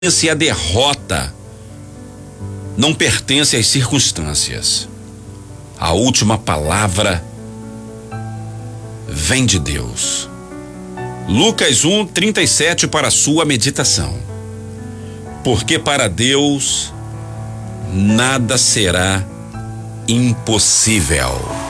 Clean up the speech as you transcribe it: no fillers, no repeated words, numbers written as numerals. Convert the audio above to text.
e a derrota não pertence às circunstâncias. A última palavra vem de Deus. Lucas 1:37 para a sua meditação. Porque para Deus nada será impossível.